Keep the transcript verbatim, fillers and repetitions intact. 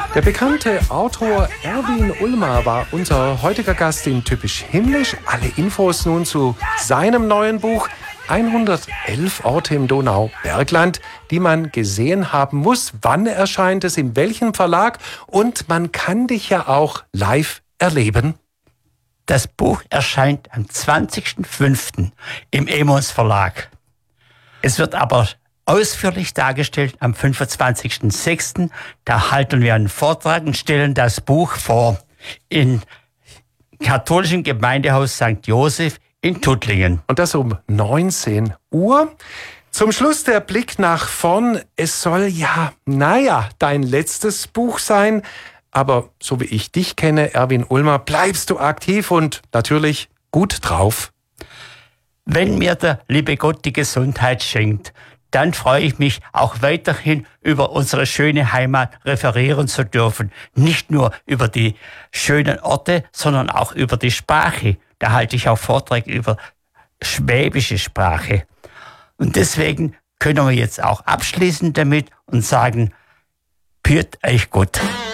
Der bekannte Autor Erwin Ullmer war unser heutiger Gast in Typisch Himmlisch. Alle Infos nun zu seinem neuen Buch hundertelf Orte im Donaubergland, die man gesehen haben muss. Wann erscheint es, in welchem Verlag? Und man kann dich ja auch live erleben. Das Buch erscheint am zwanzigsten fünften im Emons Verlag. Es wird aber ausführlich dargestellt am fünfundzwanzigsten sechsten Da halten wir einen Vortrag und stellen das Buch vor im katholischen Gemeindehaus Sankt Josef in Tuttlingen. Und das um neunzehn Uhr. Zum Schluss der Blick nach vorn. Es soll ja, naja, dein letztes Buch sein. Aber so wie ich dich kenne, Erwin Ullmer, bleibst du aktiv und natürlich gut drauf. Wenn mir der liebe Gott die Gesundheit schenkt, dann freue ich mich auch weiterhin über unsere schöne Heimat referieren zu dürfen. Nicht nur über die schönen Orte, sondern auch über die Sprache. Da halte ich auch Vorträge über schwäbische Sprache. Und deswegen können wir jetzt auch abschließen damit und sagen, Püt euch Gott.